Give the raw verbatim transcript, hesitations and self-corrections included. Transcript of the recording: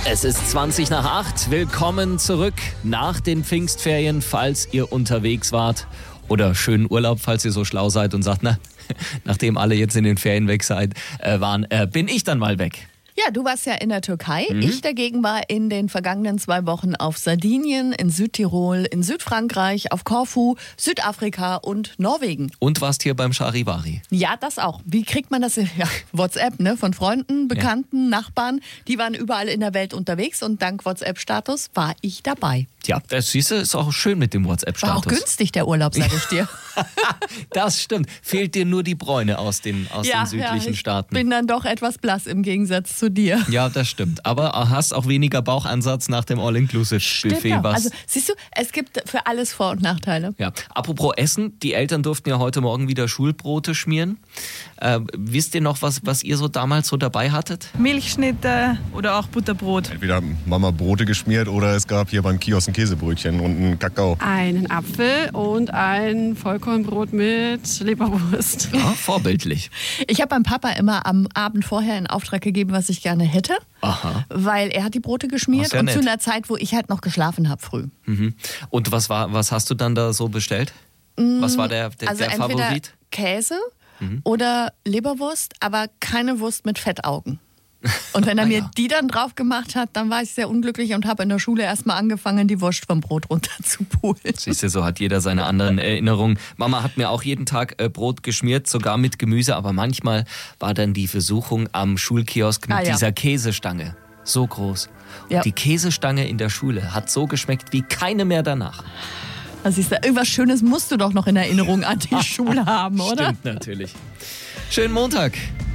Es ist zwanzig nach acht. Willkommen zurück nach den Pfingstferien, falls ihr unterwegs wart. Oder schönen Urlaub, falls ihr so schlau seid und sagt, na, nachdem alle jetzt in den Ferien weg seid, äh, waren, äh, bin ich dann mal weg. Ja, du warst ja in der Türkei. Mhm. Ich dagegen war in den vergangenen zwei Wochen auf Sardinien, in Südtirol, in Südfrankreich, auf Korfu, Südafrika und Norwegen. Und warst hier beim Charivari. Ja, das auch. Wie kriegt man das? Ja, WhatsApp, ne? Von Freunden, Bekannten, ja. Nachbarn. Die waren überall in der Welt unterwegs und dank WhatsApp-Status war ich dabei. Ja, das siehst du, ist auch schön mit dem WhatsApp-Status. War auch günstig, der Urlaub, sag ich dir. Das stimmt. Fehlt dir nur die Bräune aus den, aus ja, den südlichen ja, ich Staaten. bin dann doch etwas blass im Gegensatz zu dir. Ja, das stimmt. Aber hast auch weniger Bauchansatz nach dem All-Inclusive-Buffet. Auch. Also siehst du, es gibt für alles Vor- und Nachteile. Ja. Apropos Essen, die Eltern durften ja heute Morgen wieder Schulbrote schmieren. Äh, wisst ihr noch, was, was ihr so damals so dabei hattet? Milchschnitte oder auch Butterbrot. Entweder Mama Brote geschmiert oder es gab hier beim Kiosk ein Käsebrötchen und einen Kakao. Einen Apfel und ein Vollkornbrot mit Leberwurst. Ja, vorbildlich. Ich habe meinem Papa immer am Abend vorher in Auftrag gegeben, was ich gerne hätte. Aha. Weil er hat die Brote geschmiert ja und nett. zu einer Zeit, wo ich halt noch geschlafen habe früh. Mhm. Und was war, was hast du dann da so bestellt? Was war der, der, Also der entweder Favorit? Käse oder Leberwurst, aber keine Wurst mit Fettaugen. Und wenn er Ah, mir ja. die dann drauf gemacht hat, dann war ich sehr unglücklich und habe in der Schule erstmal angefangen, die Wurst vom Brot runterzupulen. Siehst du, so hat jeder seine anderen Erinnerungen. Mama hat mir auch jeden Tag äh, Brot geschmiert, sogar mit Gemüse, aber manchmal war dann die Versuchung am Schulkiosk mit Ah, ja. dieser Käsestange. So groß. Und Ja. die Käsestange in der Schule hat so geschmeckt wie keine mehr danach. Also siehst du, irgendwas Schönes musst du doch noch in Erinnerung an die Schule haben, oder? Stimmt natürlich. Schönen Montag.